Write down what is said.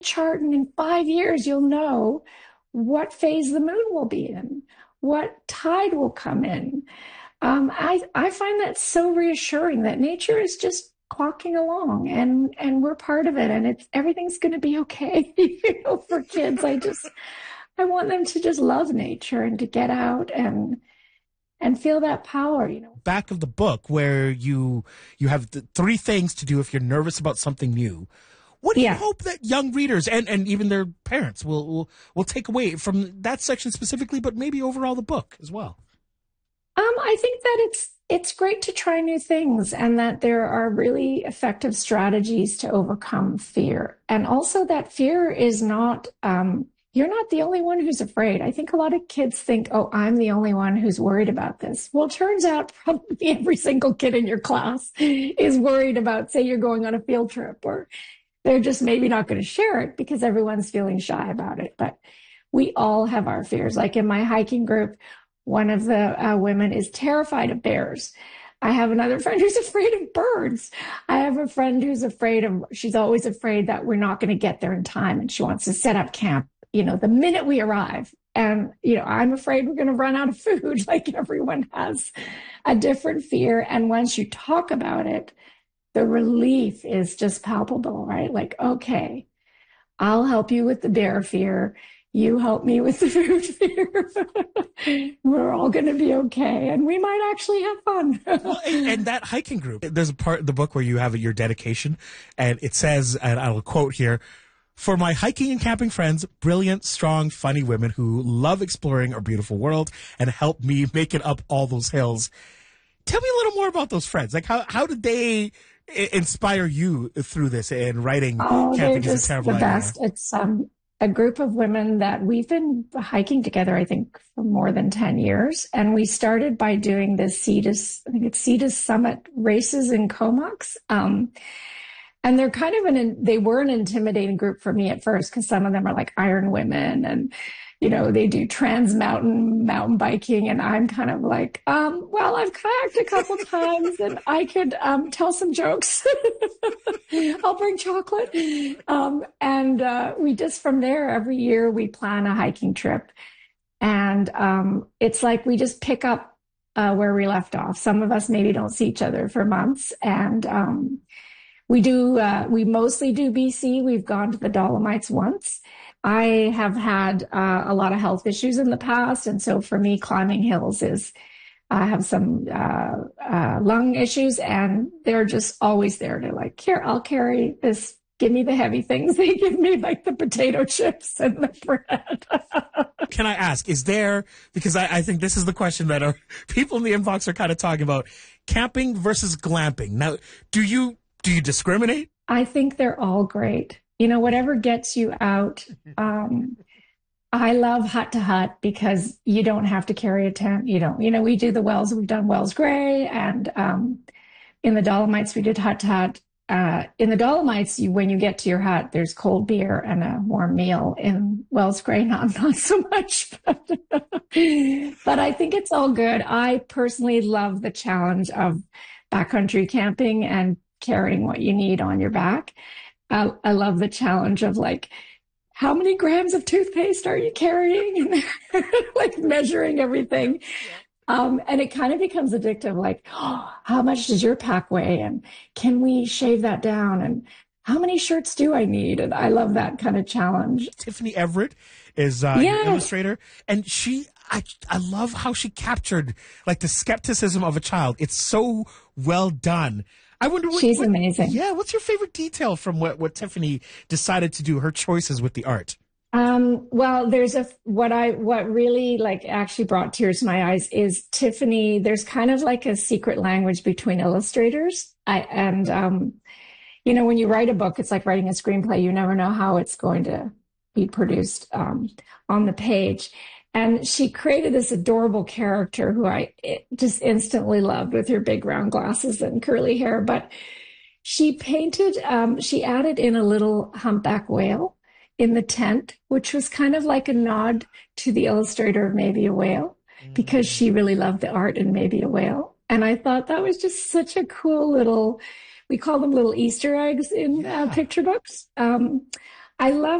chart, and in 5 years, you'll know what phase the moon will be in, what tide will come in. I find that so reassuring that nature is just clocking along, and we're part of it, and it's everything's going to be okay. For kids, I want them to just love nature and to get out and feel that power. Back of the book where you have the three things to do if you're nervous about something new. What do you hope that young readers and even their parents will take away from that section specifically, but maybe overall the book as well? I think that it's great to try new things, and that there are really effective strategies to overcome fear. And also that fear is not, you're not the only one who's afraid. I think a lot of kids think, oh, I'm the only one who's worried about this. Well, it turns out probably every single kid in your class is worried about, say, you're going on a field trip, or they're just maybe not going to share it because everyone's feeling shy about it. But we all have our fears. Like in my hiking group, one of the women is terrified of bears. I have another friend who's afraid of birds. I have a friend who's she's always afraid that we're not going to get there in time, and she wants to set up camp, the minute we arrive. And, I'm afraid we're going to run out of food. Like, everyone has a different fear. And once you talk about it, the relief is just palpable, right? Like, okay, I'll help you with the bear fear. You help me with the food fear. We're all going to be okay, and we might actually have fun. Well, and that hiking group, there's a part of the book where you have your dedication, and it says, and I'll quote here, "For my hiking and camping friends, brilliant, strong, funny women who love exploring our beautiful world and help me make it up all those hills." Tell me a little more about those friends. Like, how did they inspire you through this and writing Camping is a Terrible Idea? They're just the best. It's a group of women that we've been hiking together, I think, for more than 10 years. And we started by doing the CETUS Summit races in Comox. And they're kind of they were an intimidating group for me at first, because some of them are like Iron Women, and they do mountain biking, and I'm kind of like, well, I've kayaked a couple times, and I could tell some jokes. I'll bring chocolate. And we just, from there, every year we plan a hiking trip. And it's like we just pick up where we left off. Some of us maybe don't see each other for months. And we mostly do BC. We've gone to the Dolomites once. I have had a lot of health issues in the past. And so for me, climbing hills I have some lung issues, and they're just always there to like, here, I'll carry this. Give me the heavy things. They give me like the potato chips and the bread. Can I ask, because I think this is the question that people in the inbox are kind of talking about, camping versus glamping. Now, do you discriminate? I think they're all great. Whatever gets you out. I love hut to hut because you don't have to carry a tent. We do the Wells. We've done Wells Gray, and in the Dolomites we did hut to hut. In the Dolomites, when you get to your hut, there's cold beer and a warm meal. In Wells Gray, not so much. But I think it's all good. I personally love the challenge of backcountry camping and carrying what you need on your back. I love the challenge of like, how many grams of toothpaste are you carrying? And like measuring everything. And it kind of becomes addictive. Like, oh, how much does your pack weigh? And can we shave that down? And how many shirts do I need? And I love that kind of challenge. Tiffany Everett is your illustrator. And I love how she captured like the skepticism of a child. It's so well done. I wonder she's amazing. Yeah. What's your favorite detail from what Tiffany decided to do, her choices with the art? Well, there's what really like actually brought tears to my eyes is Tiffany. There's kind of like a secret language between illustrators. When you write a book, it's like writing a screenplay. You never know how it's going to be produced, on the page. And she created this adorable character who I just instantly loved, with her big round glasses and curly hair. But she added in a little humpback whale in the tent, which was kind of like a nod to the illustrator of Maybe a Whale, because she really loved the art in Maybe a Whale. And I thought that was just such a cool we call them little Easter eggs in picture books. I love